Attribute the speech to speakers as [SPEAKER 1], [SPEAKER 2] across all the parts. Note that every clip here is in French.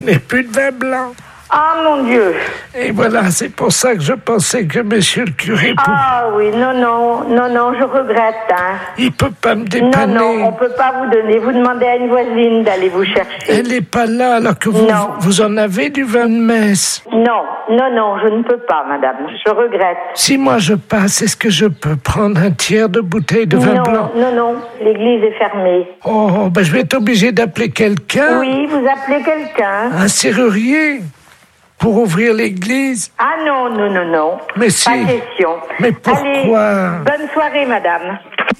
[SPEAKER 1] Mais plus de vin blanc.
[SPEAKER 2] Ah, mon Dieu.
[SPEAKER 1] Et voilà, c'est pour ça que je pensais que monsieur le curé...
[SPEAKER 2] Ah oui, non, je regrette. Hein.
[SPEAKER 1] Il peut pas me dépanner.
[SPEAKER 2] Non, on peut pas vous donner. Vous demandez à une voisine d'aller vous chercher.
[SPEAKER 1] Elle est pas là, alors que vous en avez du vin de messe.
[SPEAKER 2] Non, je ne peux pas, madame. Je regrette.
[SPEAKER 1] Si moi je passe, est-ce que je peux prendre un tiers de bouteille de vin blanc?
[SPEAKER 2] Non, l'église est fermée.
[SPEAKER 1] Oh, je vais être obligé d'appeler quelqu'un.
[SPEAKER 2] Oui, vous appelez quelqu'un.
[SPEAKER 1] Un serrurier pour ouvrir l'église?
[SPEAKER 2] Ah non.
[SPEAKER 1] Mais si.
[SPEAKER 2] Pas question.
[SPEAKER 1] Mais pourquoi?
[SPEAKER 2] Allez, bonne soirée, madame.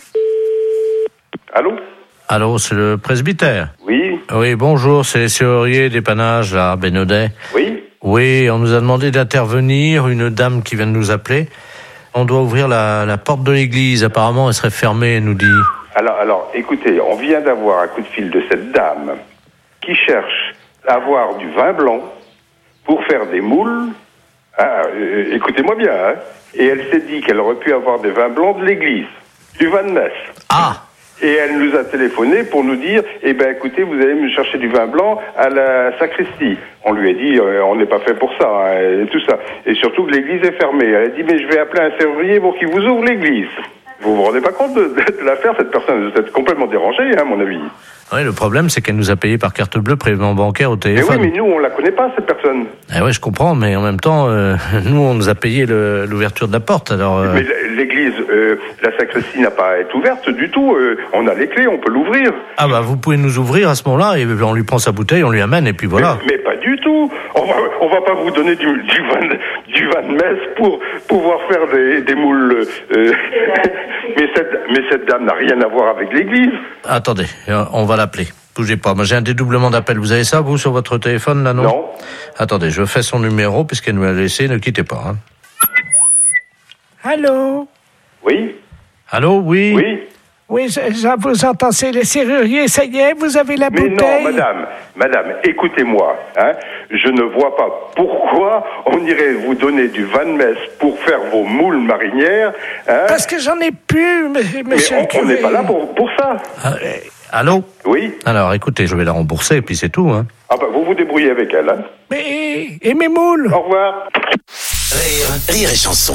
[SPEAKER 3] Allô, c'est le presbytère?
[SPEAKER 4] Oui.
[SPEAKER 3] Oui, bonjour, c'est serrurier dépannage à Bénodet.
[SPEAKER 4] Oui.
[SPEAKER 3] Oui, on nous a demandé d'intervenir, une dame qui vient de nous appeler. On doit ouvrir la porte de l'église, apparemment elle serait fermée, elle nous dit.
[SPEAKER 4] Alors, écoutez, on vient d'avoir un coup de fil de cette dame qui cherche à avoir du vin blanc pour faire des moules. Écoutez-moi bien, hein. Et elle s'est dit qu'elle aurait pu avoir des vins blancs de l'église, du vin de messe.
[SPEAKER 3] Ah!
[SPEAKER 4] Et elle nous a téléphoné pour nous dire, écoutez, vous allez me chercher du vin blanc à la sacristie. On lui a dit, on n'est pas fait pour ça, hein, et tout ça. Et surtout que l'église est fermée. Elle a dit, mais je vais appeler un serrurier pour qu'il vous ouvre l'église. Vous vous rendez pas compte de l'affaire, cette personne? Vous êtes complètement dérangé, hein, à mon avis.
[SPEAKER 3] Oui, le problème, c'est qu'elle nous a payé par carte bleue prélèvement bancaire au téléphone.
[SPEAKER 4] Mais oui, mais nous, on la connaît pas, cette personne.
[SPEAKER 3] Oui, je comprends, mais en même temps, nous, on nous a payé l'ouverture de la porte, alors...
[SPEAKER 4] Mais l'église, la sacristie n'a pas à être ouverte du tout. On a les clés, on peut l'ouvrir.
[SPEAKER 3] Ah vous pouvez nous ouvrir à ce moment-là, et on lui prend sa bouteille, on lui amène, et puis voilà.
[SPEAKER 4] Mais pas du tout. On va pas vous donner du vin de messe pour pouvoir faire des moules. Mais cette dame n'a rien à voir avec l'église.
[SPEAKER 3] Attendez, on va l'appeler. Bougez pas, moi j'ai un dédoublement d'appel. Vous avez ça, vous, sur votre téléphone, là, non?
[SPEAKER 4] Non.
[SPEAKER 3] Attendez, je fais son numéro, puisqu'elle nous l'a laissé, ne quittez pas. Hein.
[SPEAKER 1] Allô?
[SPEAKER 4] Oui.
[SPEAKER 3] Allô, oui?
[SPEAKER 4] Oui.
[SPEAKER 1] Oui, je vous entends, c'est les serruriers, ça y est, vous avez la bouteille?
[SPEAKER 4] Mais non, madame, écoutez-moi, hein, je ne vois pas pourquoi on irait vous donner du vin de messe pour faire vos moules marinières, hein.
[SPEAKER 1] Parce que j'en ai plus, monsieur le curé.
[SPEAKER 4] On n'est pas là pour ça.
[SPEAKER 3] Allô?
[SPEAKER 4] Oui.
[SPEAKER 3] Alors, écoutez, je vais la rembourser, et puis c'est tout, hein.
[SPEAKER 4] Vous vous débrouillez avec elle, hein.
[SPEAKER 1] Mais, et mes moules?
[SPEAKER 4] Au revoir.
[SPEAKER 5] Rire et chanson.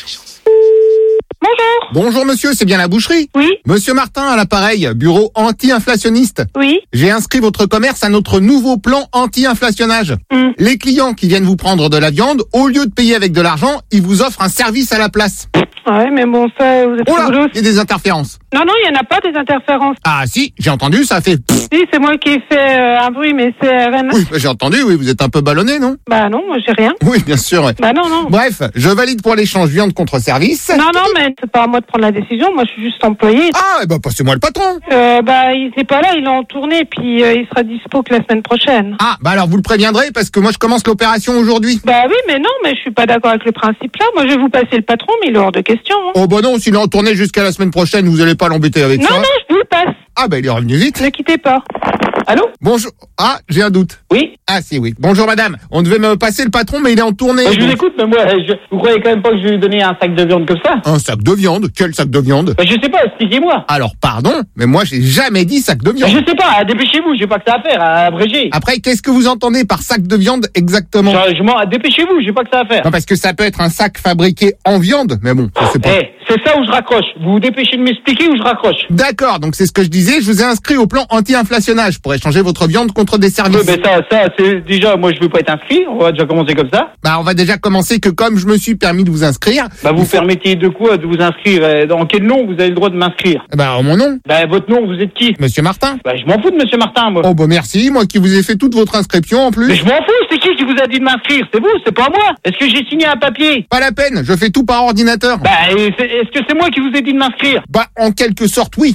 [SPEAKER 6] Bonjour monsieur, c'est bien la boucherie?
[SPEAKER 7] Oui.
[SPEAKER 6] Monsieur Martin à l'appareil, bureau anti-inflationniste.
[SPEAKER 7] Oui.
[SPEAKER 6] J'ai inscrit votre commerce à notre nouveau plan anti-inflationnage. Les clients qui viennent vous prendre de la viande, au lieu de payer avec de l'argent, ils vous offrent un service à la place.
[SPEAKER 7] Ouais, mais bon, ça, vous êtes rigolo.
[SPEAKER 6] Il y a des interférences.
[SPEAKER 7] Non, il n'y en a pas des interférences.
[SPEAKER 6] Ah si, j'ai entendu, ça fait...
[SPEAKER 7] Si, c'est moi qui ai fait un bruit, mais c'est rien.
[SPEAKER 6] Oui, j'ai entendu, oui, vous êtes un peu ballonné, non?
[SPEAKER 7] Bah non, moi j'ai rien.
[SPEAKER 6] Oui, bien sûr. Ouais.
[SPEAKER 7] Bah non.
[SPEAKER 6] Bref, je valide pour l'échange viande contre service.
[SPEAKER 7] Non, mais c'est pas à moi de prendre la décision, moi je suis juste employé.
[SPEAKER 6] Ah, passez-moi le patron.
[SPEAKER 7] Il n'est pas là, il est en tournée, puis il sera dispo que la semaine prochaine.
[SPEAKER 6] Ah, alors vous le préviendrez, parce que moi je commence l'opération aujourd'hui.
[SPEAKER 7] Bah oui, mais non, mais je suis pas d'accord avec le principe là. Moi je vais vous passer le patron, mais il est hors de question. Hein.
[SPEAKER 6] Oh non, s'il est en tournée jusqu'à la semaine prochaine, vous allez pas l'embêter avec ça.
[SPEAKER 7] Non, je vous le passe.
[SPEAKER 6] Ah il est revenu vite.
[SPEAKER 7] Ne quittez pas. Allô?
[SPEAKER 6] Bonjour. Ah, j'ai un doute.
[SPEAKER 8] Oui.
[SPEAKER 6] Ah si, oui. Bonjour madame. On devait me passer le patron, mais il est en tournée.
[SPEAKER 8] Je vous écoute, mais moi, vous croyez quand même pas que je vais lui donner un sac de viande comme ça?
[SPEAKER 6] Un sac de viande? Quel sac de viande?
[SPEAKER 8] Je sais pas, expliquez-moi.
[SPEAKER 6] Alors, pardon, mais moi j'ai jamais dit sac de viande.
[SPEAKER 8] Je sais pas, dépêchez-vous, j'ai pas que ça à faire, à abréger.
[SPEAKER 6] Après, qu'est-ce que vous entendez par sac de viande exactement?
[SPEAKER 8] Dépêchez-vous, j'ai pas que ça à faire.
[SPEAKER 6] Non, parce que ça peut être un sac fabriqué en viande, mais bon, je sais pas.
[SPEAKER 8] C'est ça où je raccroche. Vous vous dépêchez de m'expliquer où je raccroche.
[SPEAKER 6] D'accord, donc c'est ce que je disais, je vous ai inscrit au plan anti-inflationnage pour échanger votre viande contre des services.
[SPEAKER 8] Oui, mais ça, c'est déjà, moi je veux pas être inscrit, on va déjà commencer comme ça.
[SPEAKER 6] On va déjà commencer que comme je me suis permis de vous inscrire...
[SPEAKER 8] vous permettez de quoi de vous inscrire? Dans quel nom vous avez le droit de m'inscrire?
[SPEAKER 6] Mon nom.
[SPEAKER 8] Votre nom, vous êtes qui?
[SPEAKER 6] Monsieur Martin.
[SPEAKER 8] Je m'en fous de Monsieur Martin, moi.
[SPEAKER 6] Oh merci, moi qui vous ai fait toute votre inscription en plus.
[SPEAKER 8] Mais je m'en fous, c'est qui vous a dit de m'inscrire? C'est vous, c'est pas moi. Est-ce que j'ai signé un papier?
[SPEAKER 6] Pas la peine, je fais tout par ordinateur.
[SPEAKER 8] Est-ce que c'est moi qui vous ai dit de m'inscrire?
[SPEAKER 6] En quelque sorte, oui.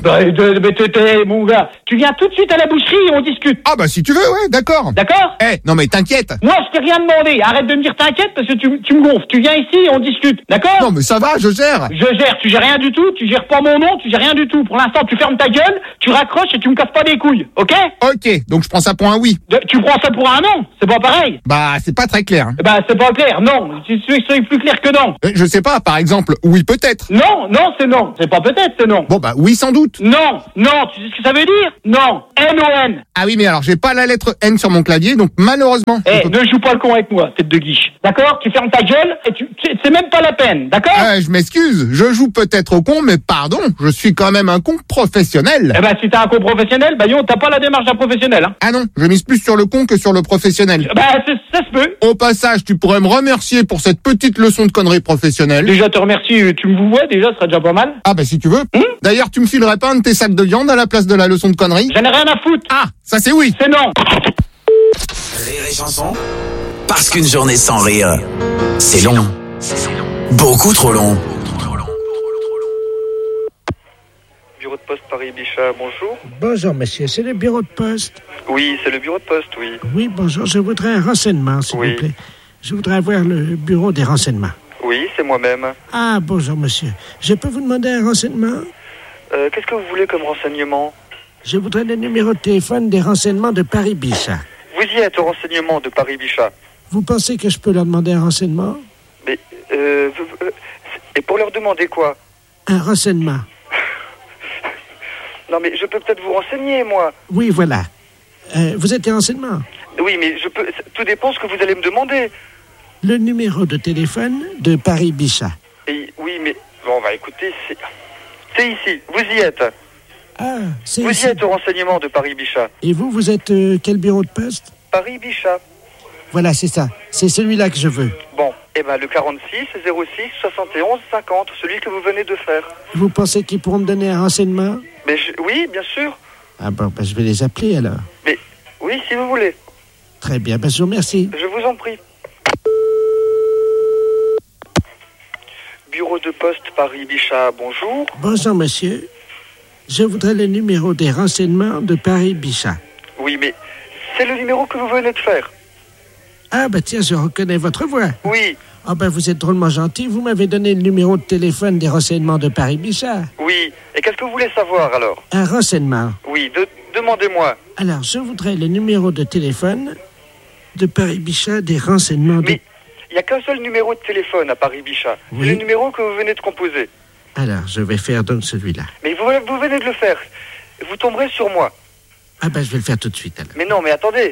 [SPEAKER 8] Mon gars, tu viens tout de suite à la boucherie et on discute.
[SPEAKER 6] Si tu veux, ouais, d'accord.
[SPEAKER 8] D'accord?
[SPEAKER 6] Non mais t'inquiète.
[SPEAKER 8] Moi, je t'ai rien demandé. Arrête de me dire t'inquiète parce que tu me gonfles. Tu viens ici et on discute. D'accord?
[SPEAKER 6] Non mais ça va, je gère.
[SPEAKER 8] Je gère, tu gères rien du tout, tu gères pas mon nom, tu gères rien du tout. Pour l'instant, tu fermes ta gueule, tu raccroches et tu me casses pas les couilles. Ok?
[SPEAKER 6] Ok, donc je prends ça pour un oui.
[SPEAKER 8] Tu prends ça pour un non? C'est pas pareil.
[SPEAKER 6] C'est pas très clair.
[SPEAKER 8] C'est pas clair, non. Tu veux que ce soit plus clair que non?
[SPEAKER 6] Je sais pas, par exemple, oui peut-être.
[SPEAKER 8] Non, c'est non. C'est pas peut-être, c'est non.
[SPEAKER 6] Oui sans doute.
[SPEAKER 8] Non, tu sais ce que ça veut dire? Non. N-O-N.
[SPEAKER 6] Ah oui, mais alors j'ai pas la lettre N sur mon clavier, donc malheureusement...
[SPEAKER 8] Ne joue pas le con avec moi, tête de guiche. D'accord? Tu fermes ta gueule et c'est même pas la peine, d'accord?
[SPEAKER 6] Je m'excuse, je joue peut-être au con, mais pardon, je suis quand même un con professionnel.
[SPEAKER 8] Si t'es un con professionnel, t'as pas la démarche d'un professionnel, hein.
[SPEAKER 6] Ah non, je mise plus sur le con que sur le professionnel.
[SPEAKER 8] Ça se peut.
[SPEAKER 6] Au passage, tu pourrais me remercier pour cette petite leçon de conneries professionnelle.
[SPEAKER 8] Déjà te remercie, tu me vois déjà, ce serait déjà pas mal.
[SPEAKER 6] Ah si tu veux. D'ailleurs, tu me filerais pas un de tes sacs de viande à la place de la leçon de conneries?
[SPEAKER 8] J'en ai rien à foutre.
[SPEAKER 6] Ah, ça c'est oui.
[SPEAKER 8] C'est non.
[SPEAKER 5] Rire et chanson, parce qu'une journée sans rire, c'est long. Beaucoup trop long.
[SPEAKER 9] Bureau de poste Paris-Bichat, bonjour.
[SPEAKER 1] Bonjour, monsieur, c'est le bureau de poste.
[SPEAKER 9] Oui, c'est le bureau de poste, oui.
[SPEAKER 1] Oui, bonjour, je voudrais un renseignement, s'il vous plaît. Je voudrais avoir le bureau des renseignements.
[SPEAKER 9] Oui, c'est moi-même.
[SPEAKER 1] Ah, bonjour, monsieur. Je peux vous demander un renseignement?
[SPEAKER 9] Qu'est-ce que vous voulez comme renseignement?
[SPEAKER 1] Je voudrais le numéro de téléphone des renseignements de Paris-Bichat.
[SPEAKER 9] Vous y êtes au renseignement de Paris-Bichat.
[SPEAKER 1] Vous pensez que je peux leur demander un renseignement?
[SPEAKER 9] Mais, et pour leur demander quoi?
[SPEAKER 1] Un renseignement.
[SPEAKER 9] Non, mais je peux peut-être vous renseigner, moi.
[SPEAKER 1] Oui, voilà. Vous êtes des renseignements?
[SPEAKER 9] Oui, mais je peux... Tout dépend ce que vous allez me demander.
[SPEAKER 1] Le numéro de téléphone de Paris-Bichat.
[SPEAKER 9] Oui, mais... Bon, écoutez, c'est ici. Vous y êtes.
[SPEAKER 1] Ah, c'est
[SPEAKER 9] Vous
[SPEAKER 1] ici.
[SPEAKER 9] y êtes au renseignement de Paris-Bichat.
[SPEAKER 1] Et vous êtes quel bureau de poste?
[SPEAKER 9] Paris-Bichat.
[SPEAKER 1] Voilà, c'est ça. C'est celui-là que je veux.
[SPEAKER 9] Bon, le 46 06 71 50, celui que vous venez de faire.
[SPEAKER 1] Vous pensez qu'ils pourront me donner un renseignement?
[SPEAKER 9] Mais oui, bien sûr.
[SPEAKER 1] Ah bon, je vais les appeler alors.
[SPEAKER 9] Mais oui, si vous voulez.
[SPEAKER 1] Très bien, je vous remercie.
[SPEAKER 9] Je vous en prie. Bureau de poste Paris-Bichat, bonjour.
[SPEAKER 1] Bonjour, monsieur. Je voudrais le numéro des renseignements de Paris-Bichat.
[SPEAKER 9] Oui, mais c'est le numéro que vous venez de faire.
[SPEAKER 1] Ah, tiens, je reconnais votre voix.
[SPEAKER 9] Oui.
[SPEAKER 1] Ah, vous êtes drôlement gentil. Vous m'avez donné le numéro de téléphone des renseignements de Paris-Bichat.
[SPEAKER 9] Oui. Et qu'est-ce que vous voulez savoir, alors?
[SPEAKER 1] Un renseignement.
[SPEAKER 9] Oui, demandez-moi.
[SPEAKER 1] Alors, je voudrais le numéro de téléphone de Paris-Bichat des renseignements de...
[SPEAKER 9] Mais il n'y a qu'un seul numéro de téléphone à Paris-Bichat.
[SPEAKER 1] Oui.
[SPEAKER 9] C'est le numéro que vous venez de composer.
[SPEAKER 1] Alors, je vais faire donc celui-là.
[SPEAKER 9] Mais vous venez de le faire. Vous tomberez sur moi.
[SPEAKER 1] Ah, je vais le faire tout de suite, alors.
[SPEAKER 9] Mais non, mais attendez.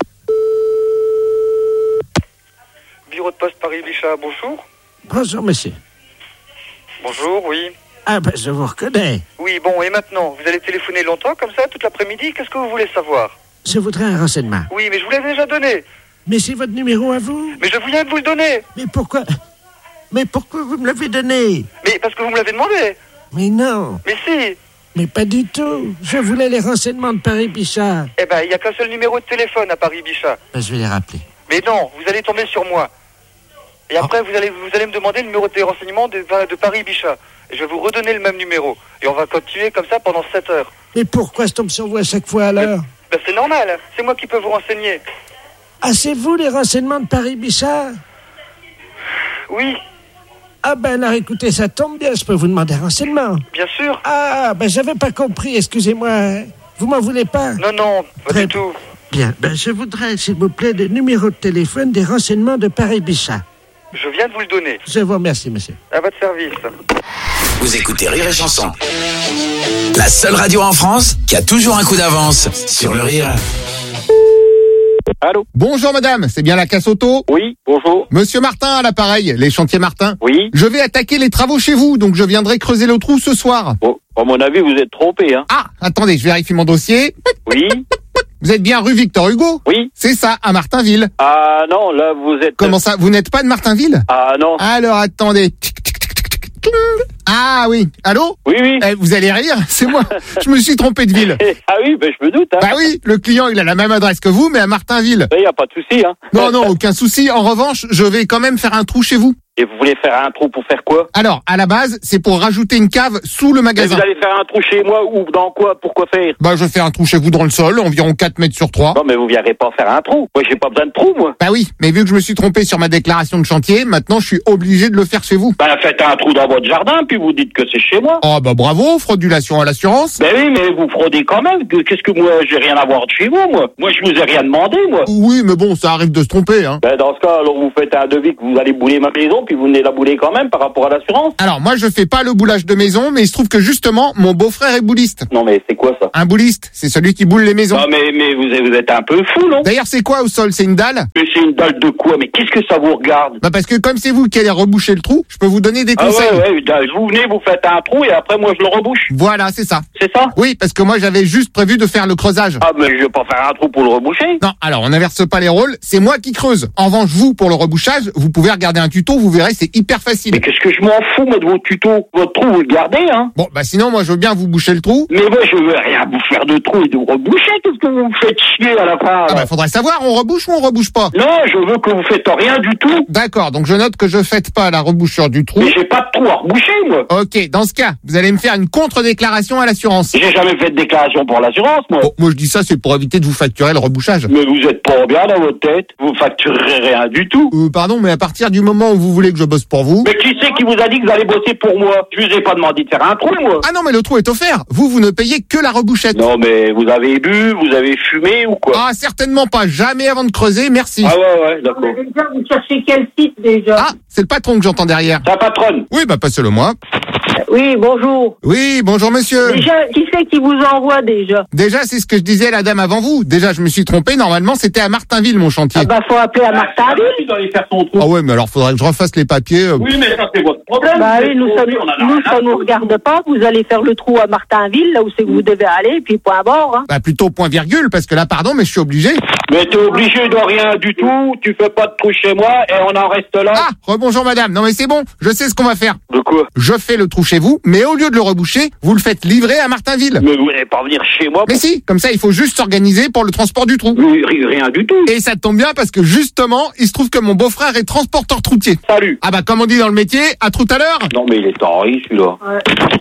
[SPEAKER 9] Bureau de poste Paris-Bichat, bonjour.
[SPEAKER 1] Bonjour, monsieur.
[SPEAKER 9] Bonjour, oui.
[SPEAKER 1] Ah, je vous reconnais.
[SPEAKER 9] Oui, bon, et maintenant, vous allez téléphoner longtemps, comme ça, toute l'après-midi? Qu'est-ce que vous voulez savoir?
[SPEAKER 1] Je voudrais un renseignement.
[SPEAKER 9] Oui, mais je vous l'ai déjà donné.
[SPEAKER 1] Mais c'est votre numéro à vous?
[SPEAKER 9] Mais je viens de vous le donner.
[SPEAKER 1] Mais pourquoi vous me l'avez donné?
[SPEAKER 9] Mais parce que vous me l'avez demandé.
[SPEAKER 1] Mais non.
[SPEAKER 9] Mais si.
[SPEAKER 1] Mais pas du tout. Je voulais les renseignements de Paris-Bichat.
[SPEAKER 9] Il n'y a qu'un seul numéro de téléphone à Paris-Bichat.
[SPEAKER 1] Je vais les rappeler.
[SPEAKER 9] Mais non, vous allez tomber sur moi. Et après, vous allez me demander le numéro de renseignements de Paris-Bichat. Et je vais vous redonner le même numéro. Et on va continuer comme ça pendant 7 heures.
[SPEAKER 1] Mais pourquoi je tombe sur vous à chaque fois alors?
[SPEAKER 9] C'est normal, c'est moi qui peux vous renseigner.
[SPEAKER 1] Ah, c'est vous les renseignements de Paris-Bichat?
[SPEAKER 9] Oui.
[SPEAKER 1] Ah alors écoutez, ça tombe bien, je peux vous demander un renseignement.
[SPEAKER 9] Bien sûr.
[SPEAKER 1] Ah, j'avais pas compris, excusez-moi. Vous m'en voulez pas?
[SPEAKER 9] Non, pas du tout.
[SPEAKER 1] Bien, je voudrais, s'il vous plaît, le numéro de téléphone des renseignements de Paris-Bichat.
[SPEAKER 9] Je viens de vous le donner.
[SPEAKER 1] Je vous remercie, monsieur.
[SPEAKER 9] À votre service.
[SPEAKER 5] Vous écoutez Rire et Chanson, la seule radio en France qui a toujours un coup d'avance sur le rire.
[SPEAKER 6] Allô? Bonjour madame, c'est bien la casse auto?
[SPEAKER 10] Oui, bonjour.
[SPEAKER 6] Monsieur Martin à l'appareil, les chantiers Martin.
[SPEAKER 10] Oui.
[SPEAKER 6] Je vais attaquer les travaux chez vous, donc je viendrai creuser le trou ce soir.
[SPEAKER 10] Bon, à mon avis, vous êtes trompé, hein.
[SPEAKER 6] Ah, attendez, je vérifie mon dossier.
[SPEAKER 10] Oui.
[SPEAKER 6] Vous êtes bien rue Victor Hugo?
[SPEAKER 10] Oui.
[SPEAKER 6] C'est ça, à Martinville.
[SPEAKER 10] Ah non, là, vous êtes...
[SPEAKER 6] Comment ça, vous n'êtes pas de Martinville?
[SPEAKER 10] Ah non.
[SPEAKER 6] Alors, attendez. Ah oui, allô?
[SPEAKER 10] Oui.
[SPEAKER 6] Vous allez rire, c'est moi. Je me suis trompé de ville.
[SPEAKER 10] Ah oui, je me doute, hein.
[SPEAKER 6] Bah oui, le client, il a la même adresse que vous, mais à Martinville.
[SPEAKER 10] Il n'y a pas de souci, hein.
[SPEAKER 6] Non, aucun souci. En revanche, je vais quand même faire un trou chez vous.
[SPEAKER 10] Et vous voulez faire un trou pour faire quoi?
[SPEAKER 6] Alors, à la base, c'est pour rajouter une cave sous le magasin.
[SPEAKER 10] Et vous allez faire un trou chez moi ou dans quoi? Pourquoi faire?
[SPEAKER 6] Je fais un trou chez vous dans le sol, environ 4 mètres sur 3.
[SPEAKER 10] Non, mais vous viendrez pas faire un trou. Moi, j'ai pas besoin de trou, moi.
[SPEAKER 6] Bah oui, mais vu que je me suis trompé sur ma déclaration de chantier, maintenant je suis obligé de le faire chez vous.
[SPEAKER 10] Faites un trou dans votre jardin, puis vous dites que c'est chez moi.
[SPEAKER 6] Oh bravo, fraudulation à l'assurance.
[SPEAKER 10] Oui, mais vous fraudez quand même. Qu'est-ce que moi, j'ai rien à voir de chez vous, moi. Moi, je vous ai rien demandé, moi.
[SPEAKER 6] Oui, mais bon, ça arrive de se tromper, hein.
[SPEAKER 10] Dans ce cas, alors vous faites un devis que vous allez bouler ma maison, puis vous venez la bouler quand même par rapport à l'assurance.
[SPEAKER 6] Alors, moi, je fais pas le boulage de maison, mais il se trouve que justement, mon beau-frère est bouliste.
[SPEAKER 10] Non, mais c'est quoi ça?
[SPEAKER 6] Un bouliste, c'est celui qui boule les maisons.
[SPEAKER 10] Non, mais vous êtes un peu fou, non?
[SPEAKER 6] D'ailleurs, c'est quoi au sol? C'est une dalle?
[SPEAKER 10] Mais c'est une dalle de quoi? Mais qu'est-ce que ça vous regarde?
[SPEAKER 6] Bah, parce que comme c'est vous qui allez reboucher le trou, je peux vous donner des
[SPEAKER 10] Ah
[SPEAKER 6] conseils.
[SPEAKER 10] ouais, vous venez, vous faites un trou et après moi je le rebouche.
[SPEAKER 6] Voilà, c'est ça.
[SPEAKER 10] C'est ça?
[SPEAKER 6] Oui, parce que moi, j'avais juste prévu de faire le creusage.
[SPEAKER 10] Ah, mais je vais pas faire un trou pour le reboucher.
[SPEAKER 6] Non, alors on n'inverse pas les rôles, c'est moi qui creuse. En revanche, vous, pour le rebouchage, vous pouvez regarder un tuto, vous verrez, c'est hyper facile.
[SPEAKER 10] Mais qu'est-ce que je m'en fous, moi, de vos tutos? Votre trou, vous le gardez, hein?
[SPEAKER 6] Bon, bah sinon, moi, je veux bien vous boucher le trou.
[SPEAKER 10] Mais moi, je veux rien vous faire de trou et de vous reboucher. Qu'est-ce que vous me faites chier à la fin?
[SPEAKER 6] Ah bah, faudrait savoir, on rebouche ou on rebouche pas?
[SPEAKER 10] Non, je veux que vous faites rien du tout.
[SPEAKER 6] D'accord, donc je note que je faites pas la rebouchure du trou.
[SPEAKER 10] Mais j'ai pas de trou à reboucher, moi.
[SPEAKER 6] Ok, dans ce cas, vous allez me faire une contre-déclaration à l'assurance.
[SPEAKER 10] J'ai jamais fait de déclaration pour l'assurance, moi.
[SPEAKER 6] Bon, moi je dis ça, c'est pour éviter de vous facturer le rebouchage.
[SPEAKER 10] Mais vous êtes pas bien dans votre tête. Vous facturerez rien du tout.
[SPEAKER 6] Pardon, mais à partir du moment où vous voulez que je bosse pour vous...
[SPEAKER 10] Mais qui c'est qui vous a dit que vous allez bosser pour moi? Je vous ai pas demandé de faire un trou, moi.
[SPEAKER 6] Ah non, mais le trou est offert. Vous ne payez que la rebouchette.
[SPEAKER 10] Non, mais vous avez bu, vous avez fumé ou quoi?
[SPEAKER 6] Ah, certainement pas. Jamais avant de creuser, merci.
[SPEAKER 10] Ah ouais, d'accord.
[SPEAKER 2] Mais déjà, vous cherchez quel site déjà?
[SPEAKER 6] Ah, c'est le patron que j'entends derrière.
[SPEAKER 10] Ta patronne?
[SPEAKER 6] Oui, bah passez-le moi.
[SPEAKER 2] Oui, bonjour.
[SPEAKER 6] Oui, bonjour monsieur.
[SPEAKER 2] Déjà, qui c'est qui vous envoie déjà?
[SPEAKER 6] Déjà, c'est ce que je disais à la dame avant vous. Déjà, je me suis trompé. Normalement, c'était à Martinville, mon chantier.
[SPEAKER 2] Ah bah, faut appeler à Martinville.
[SPEAKER 10] Il doit aller faire son trou.
[SPEAKER 6] Ah ouais, mais alors faudrait que je refasse les papiers.
[SPEAKER 10] Oui, mais ça, c'est votre problème.
[SPEAKER 2] Bah oui, ça nous regarde pas. Vous allez faire le trou à Martinville, là où c'est que vous devez aller, puis point barre. Hein.
[SPEAKER 6] Bah plutôt point virgule, parce que là, pardon, mais je suis obligé.
[SPEAKER 10] Mais t'es obligé de rien du tout. Tu fais pas de trou chez moi et on en reste là.
[SPEAKER 6] Ah, rebonjour madame. Non mais c'est bon, je sais ce qu'on va faire.
[SPEAKER 10] De quoi?
[SPEAKER 6] Je fais le trou chez vous, mais au lieu de le reboucher, vous le faites livrer à Martinville.
[SPEAKER 10] Mais vous n'allez pas venir chez moi.
[SPEAKER 6] Mais si, comme ça, il faut juste s'organiser pour le transport du trou.
[SPEAKER 10] Rien du tout.
[SPEAKER 6] Et ça tombe bien parce que justement, il se trouve que mon beau-frère est transporteur troutier.
[SPEAKER 10] Salut.
[SPEAKER 6] Ah bah comme on dit dans le métier, à tout à l'heure.
[SPEAKER 10] Non mais il est taré celui-là.
[SPEAKER 2] Ouais.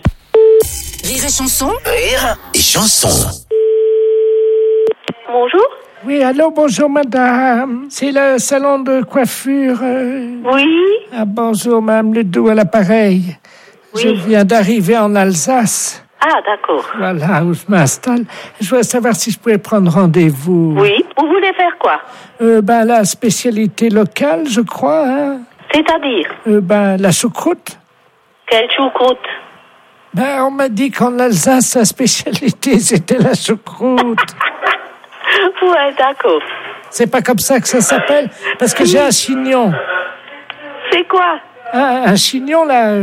[SPEAKER 5] Rire et chanson. Rire et chanson.
[SPEAKER 2] Bonjour.
[SPEAKER 1] Oui, allô, bonjour madame. C'est le salon de coiffure.
[SPEAKER 2] Oui.
[SPEAKER 1] Ah, bonjour madame Ledoux à l'appareil.
[SPEAKER 2] Oui.
[SPEAKER 1] Je viens d'arriver en Alsace.
[SPEAKER 2] Ah, d'accord.
[SPEAKER 1] Voilà où je m'installe. Je voudrais savoir si je pouvais prendre rendez-vous.
[SPEAKER 2] Oui. Vous voulez faire quoi?
[SPEAKER 1] La spécialité locale, je crois. Hein.
[SPEAKER 2] C'est-à-dire?
[SPEAKER 1] La choucroute.
[SPEAKER 2] Quelle choucroute?
[SPEAKER 1] On m'a dit qu'en Alsace, sa spécialité, c'était la choucroute.
[SPEAKER 2] Ouais, d'accord.
[SPEAKER 1] C'est pas comme ça que ça s'appelle? Parce que j'ai un chignon.
[SPEAKER 2] C'est quoi?
[SPEAKER 1] Un chignon,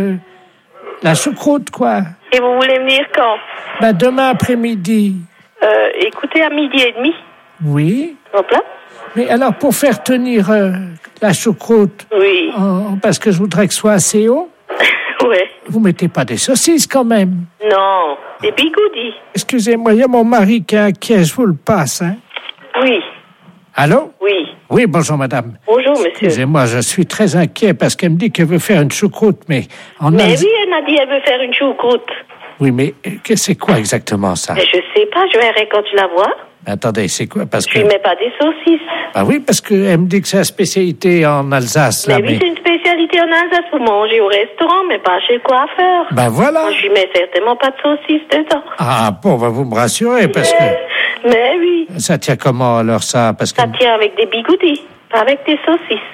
[SPEAKER 1] la choucroute, quoi.
[SPEAKER 2] Et vous voulez venir quand?
[SPEAKER 1] Demain après-midi.
[SPEAKER 2] Écoutez, à 12h30.
[SPEAKER 1] Oui.
[SPEAKER 2] Hop là.
[SPEAKER 1] Mais alors, pour faire tenir la choucroute,
[SPEAKER 2] Oui.
[SPEAKER 1] parce que je voudrais que ce soit assez haut,
[SPEAKER 2] Ouais.
[SPEAKER 1] vous mettez pas des saucisses quand même.
[SPEAKER 2] Non, des bigoudis.
[SPEAKER 1] Excusez-moi, il y a mon mari qui est inquiet, je vous le passe. Hein.
[SPEAKER 2] Oui.
[SPEAKER 1] Allô?
[SPEAKER 2] Oui.
[SPEAKER 1] Oui, bonjour madame.
[SPEAKER 2] Bonjour monsieur.
[SPEAKER 1] Excusez-moi, je suis très inquiet parce qu'elle me dit qu'elle veut faire une choucroute, mais
[SPEAKER 2] oui, elle m'a dit qu'elle veut faire une choucroute.
[SPEAKER 1] Oui, mais c'est quoi exactement ça?
[SPEAKER 2] Mais je sais pas, je verrai quand tu la vois.
[SPEAKER 1] Attendez, c'est quoi? Parce que...
[SPEAKER 2] Tu mets pas des saucisses.
[SPEAKER 1] Ah oui, parce qu'elle me dit que c'est la spécialité en Alsace.
[SPEAKER 2] Mais oui, c'est une spécialité en Alsace pour manger au restaurant, mais pas chez le coiffeur.
[SPEAKER 1] Voilà.
[SPEAKER 2] Moi, je lui mets certainement pas de saucisses dedans.
[SPEAKER 1] Ah bon, vous me rassurez, parce que...
[SPEAKER 2] Mais oui.
[SPEAKER 1] Ça tient comment alors ça? Parce que...
[SPEAKER 2] Ça tient avec des bigoudis, pas avec des saucisses.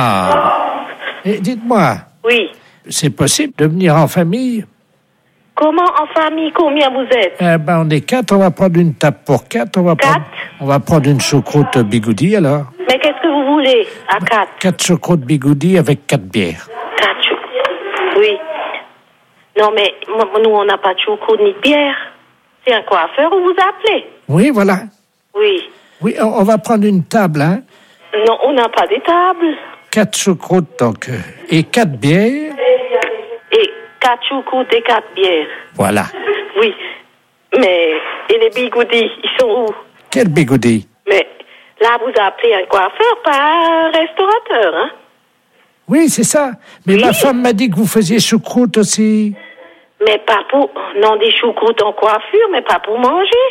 [SPEAKER 1] Ah. Et dites-moi.
[SPEAKER 2] Oui.
[SPEAKER 1] C'est possible de venir en famille?
[SPEAKER 2] Comment en famille? Combien vous êtes?
[SPEAKER 1] On est 4, on va prendre une table pour 4. On va prendre une choucroute bigoudi alors.
[SPEAKER 2] Mais qu'est-ce que vous voulez à 4?
[SPEAKER 1] 4 choucroutes bigoudi avec 4 bières.
[SPEAKER 2] 4 choucroutes? Oui. Non mais nous on n'a pas de choucroute ni de bière. C'est un coiffeur, on vous a appelé.
[SPEAKER 1] Oui, voilà.
[SPEAKER 2] Oui.
[SPEAKER 1] Oui, on va prendre une table, hein.
[SPEAKER 2] Non, on n'a pas des tables.
[SPEAKER 1] 4 choucroutes donc, et 4 bières.
[SPEAKER 2] Et 4 choucroutes et 4 bières.
[SPEAKER 1] Voilà.
[SPEAKER 2] Oui. Mais, et les bigoudis, ils sont où?
[SPEAKER 1] Quel bigoudi?
[SPEAKER 2] Mais, là, vous appelez un coiffeur, pas un restaurateur, hein?
[SPEAKER 1] Oui, c'est ça. Mais ma femme m'a dit que vous faisiez choucroute aussi.
[SPEAKER 2] Mais pas pour... Non, des choucroutes en coiffure, mais pas pour manger.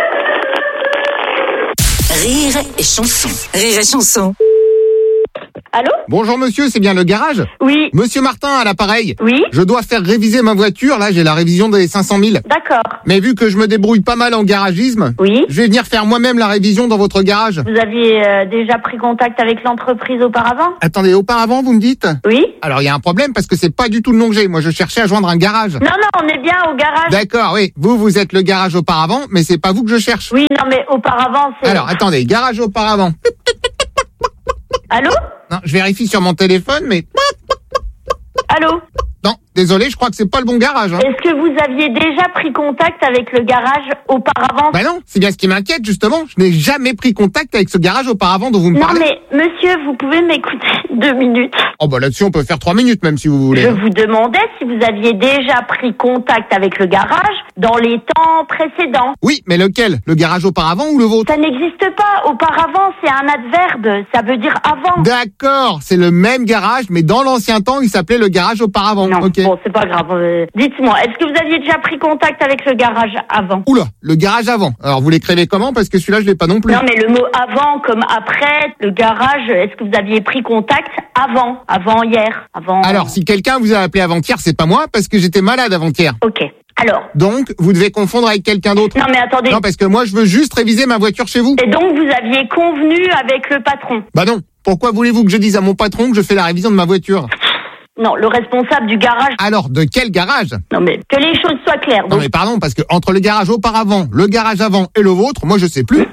[SPEAKER 5] Rire et chanson. Rire et chanson.
[SPEAKER 11] Allô?
[SPEAKER 6] Bonjour monsieur, c'est bien le garage?
[SPEAKER 11] Oui.
[SPEAKER 6] Monsieur Martin à l'appareil.
[SPEAKER 11] Oui.
[SPEAKER 6] Je dois faire réviser ma voiture, là j'ai la révision des 500 000.
[SPEAKER 11] D'accord.
[SPEAKER 6] Mais vu que je me débrouille pas mal en garagisme,
[SPEAKER 11] oui,
[SPEAKER 6] je vais venir faire moi-même la révision dans votre garage.
[SPEAKER 11] Vous aviez déjà pris contact avec l'entreprise auparavant?
[SPEAKER 6] Attendez, auparavant vous me dites?
[SPEAKER 11] Oui.
[SPEAKER 6] Alors il y a un problème parce que c'est pas du tout le nom que j'ai. Moi je cherchais à joindre un garage.
[SPEAKER 11] Non, on est bien au garage.
[SPEAKER 6] D'accord, oui. Vous êtes le garage auparavant, mais c'est pas vous que je cherche.
[SPEAKER 11] Oui, non mais auparavant c'est...
[SPEAKER 6] Alors attendez, garage auparavant.
[SPEAKER 11] Allô?
[SPEAKER 6] Non, je vérifie sur mon téléphone, mais...
[SPEAKER 11] Allô?
[SPEAKER 6] Non, désolé, je crois que c'est pas le bon garage. Hein.
[SPEAKER 11] Est-ce que vous aviez déjà pris contact avec le garage auparavant?
[SPEAKER 6] Bah non, c'est bien ce qui m'inquiète justement. Je n'ai jamais pris contact avec ce garage auparavant dont vous me parlez.
[SPEAKER 11] Non mais monsieur, vous pouvez m'écouter 2 minutes?
[SPEAKER 6] Oh bah là-dessus on peut faire 3 minutes même si vous voulez.
[SPEAKER 11] Je vous demandais si vous aviez déjà pris contact avec le garage dans les temps précédents.
[SPEAKER 6] Oui, mais lequel? Le garage auparavant ou le vôtre?
[SPEAKER 11] Ça n'existe pas. Auparavant, c'est un adverbe. Ça veut dire avant.
[SPEAKER 6] D'accord, c'est le même garage, mais dans l'ancien temps, il s'appelait le garage auparavant.
[SPEAKER 11] Non,
[SPEAKER 6] okay.
[SPEAKER 11] Bon, c'est pas grave. Dites-moi, est-ce que vous aviez déjà pris contact avec le garage avant?
[SPEAKER 6] Oula, le garage avant. Alors vous l'écrivez comment? Parce que celui-là, je l'ai pas non plus.
[SPEAKER 11] Non, mais le mot avant comme après, le garage, est-ce que vous aviez pris contact avant hier, avant...
[SPEAKER 6] Alors, si quelqu'un vous a appelé avant-hier, c'est pas moi, parce que j'étais malade avant-hier.
[SPEAKER 11] Ok. Alors.
[SPEAKER 6] Donc, vous devez confondre avec quelqu'un d'autre.
[SPEAKER 11] Non, mais attendez.
[SPEAKER 6] Non, parce que moi, je veux juste réviser ma voiture chez vous.
[SPEAKER 11] Et donc, vous aviez convenu avec le patron?
[SPEAKER 6] Bah non. Pourquoi voulez-vous que je dise à mon patron que je fais la révision de ma voiture?
[SPEAKER 11] Non, le responsable du garage.
[SPEAKER 6] Alors, de quel garage?
[SPEAKER 11] Non, mais que les choses soient claires. Donc...
[SPEAKER 6] Non, mais pardon, parce que entre le garage auparavant, le garage avant et le vôtre, moi, je sais plus.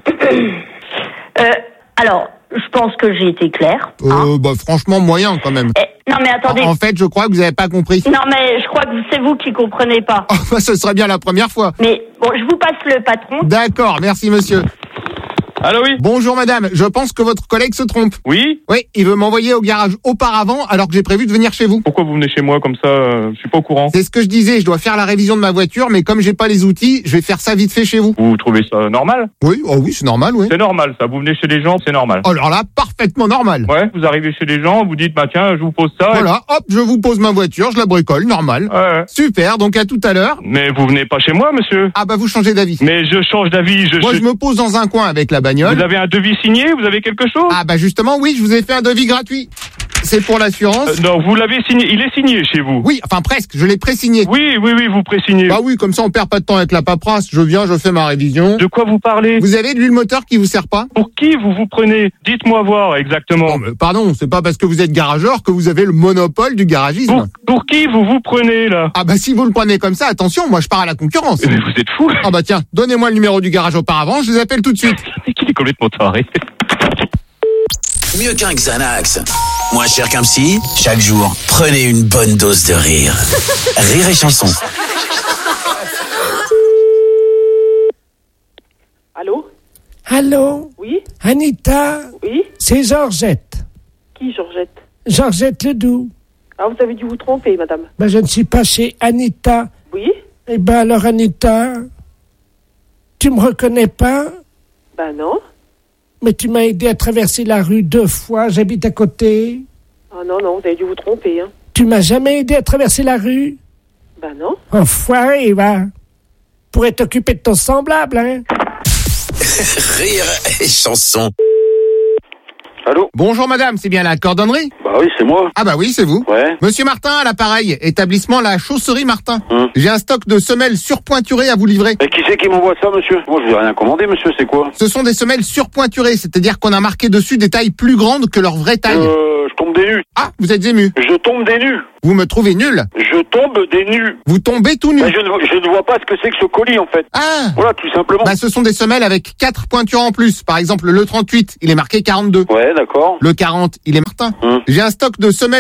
[SPEAKER 11] Alors, je pense que j'ai été claire.
[SPEAKER 6] Bah franchement, moyen quand même.
[SPEAKER 11] Non, mais attendez.
[SPEAKER 6] En fait, je crois que vous avez pas compris.
[SPEAKER 11] Non, mais je crois que c'est vous qui comprenez pas.
[SPEAKER 6] Oh, bah, ce serait bien la première fois.
[SPEAKER 11] Mais bon, je vous passe le patron.
[SPEAKER 6] D'accord, merci monsieur.
[SPEAKER 12] Allô, oui.
[SPEAKER 6] Bonjour madame, je pense que votre collègue se trompe.
[SPEAKER 12] Oui.
[SPEAKER 6] Oui, il veut m'envoyer au garage auparavant alors que j'ai prévu de venir chez vous.
[SPEAKER 12] Pourquoi vous venez chez moi comme ça? Je suis pas au courant.
[SPEAKER 6] C'est ce que je disais, je dois faire la révision de ma voiture, mais comme j'ai pas les outils, je vais faire ça vite fait chez vous.
[SPEAKER 12] Vous trouvez ça normal?
[SPEAKER 6] Oui, oh oui, c'est normal, oui.
[SPEAKER 12] C'est normal, ça. Vous venez chez les gens, c'est normal.
[SPEAKER 6] Alors là, parfaitement normal.
[SPEAKER 12] Ouais, vous arrivez chez les gens, vous dites, bah tiens, je vous pose ça.
[SPEAKER 6] Voilà, hop, je vous pose ma voiture, je la bricole, normal.
[SPEAKER 12] Ouais.
[SPEAKER 6] Super, donc à tout à l'heure.
[SPEAKER 12] Mais vous venez pas chez moi, monsieur?
[SPEAKER 6] Ah bah vous changez d'avis.
[SPEAKER 12] Mais je change d'avis,
[SPEAKER 6] Moi je me pose dans un coin avec la bagnole.
[SPEAKER 12] Vous avez un devis signé? Vous avez quelque chose?
[SPEAKER 6] Ah bah justement, oui, je vous ai fait un devis gratuit. C'est pour l'assurance.
[SPEAKER 12] Non, vous l'avez signé. Il est signé chez vous.
[SPEAKER 6] Oui, enfin presque. Je l'ai pré-signé.
[SPEAKER 12] Oui, vous pré-signez.
[SPEAKER 6] Bah oui, comme ça on perd pas de temps avec la paperasse. Je viens, je fais ma révision.
[SPEAKER 12] De quoi vous parlez?
[SPEAKER 6] Vous avez de l'huile moteur qui vous sert pas?
[SPEAKER 12] Pour qui vous prenez? Dites-moi voir exactement.
[SPEAKER 6] Non, mais pardon, c'est pas parce que vous êtes garageur que vous avez le monopole du garagisme.
[SPEAKER 12] Pour qui vous prenez là?
[SPEAKER 6] Ah bah si vous le prenez comme ça, attention, moi je pars à la concurrence.
[SPEAKER 12] Mais vous êtes fou.
[SPEAKER 6] Ah bah tiens, donnez-moi le numéro du garage auparavant, je les appelle tout de suite.
[SPEAKER 12] Il est complètement taré.
[SPEAKER 5] Mieux qu'un Xanax. Moins cher qu'un psy, chaque jour, prenez une bonne dose de rire. Rire et chanson.
[SPEAKER 2] Allô?
[SPEAKER 1] Allô?
[SPEAKER 2] Oui?
[SPEAKER 1] Anita?
[SPEAKER 2] Oui?
[SPEAKER 1] C'est Georgette.
[SPEAKER 2] Qui, Georgette?
[SPEAKER 1] Georgette Ledoux.
[SPEAKER 2] Ah, vous avez dû vous tromper, madame.
[SPEAKER 1] Ben, je ne suis pas chez Anita.
[SPEAKER 2] Oui?
[SPEAKER 1] Eh ben, alors, Anita, tu me reconnais pas?
[SPEAKER 2] Ben non.
[SPEAKER 1] Mais tu m'as aidé à traverser la rue 2 fois, j'habite à côté.
[SPEAKER 2] Ah non, vous avez dû vous tromper, hein.
[SPEAKER 1] Tu m'as jamais aidé à traverser la rue?
[SPEAKER 2] Ben non.
[SPEAKER 1] Enfoiré, va. Pourrais t'occuper de ton semblable, hein.
[SPEAKER 5] Rire et chanson.
[SPEAKER 6] Allô? Bonjour madame, c'est bien la cordonnerie?
[SPEAKER 10] Bah oui, c'est moi.
[SPEAKER 6] Ah bah oui, c'est vous.
[SPEAKER 10] Ouais.
[SPEAKER 6] Monsieur Martin à l'appareil, établissement La Chausserie Martin. J'ai un stock de semelles surpointurées à vous livrer.
[SPEAKER 10] Et qui c'est qui m'envoie ça, monsieur? Moi, je vous ai rien commandé, monsieur, c'est quoi?
[SPEAKER 6] Ce sont des semelles surpointurées, c'est-à-dire qu'on a marqué dessus des tailles plus grandes que leur vraie taille.
[SPEAKER 10] Je tombe des nues.
[SPEAKER 6] Ah, vous êtes ému.
[SPEAKER 10] Je tombe des nues.
[SPEAKER 6] Vous me trouvez nul.
[SPEAKER 10] Je tombe des nues.
[SPEAKER 6] Vous tombez tout nu.
[SPEAKER 10] Bah, je ne vois pas ce que c'est que ce colis, en fait.
[SPEAKER 6] Ah.
[SPEAKER 10] Voilà, tout simplement.
[SPEAKER 6] Bah, ce sont des semelles avec 4 pointures en plus. Par exemple, le 38, il est marqué 42.
[SPEAKER 10] Ouais, d'accord.
[SPEAKER 6] Le 40, il est Martin. J'ai un stock de semelles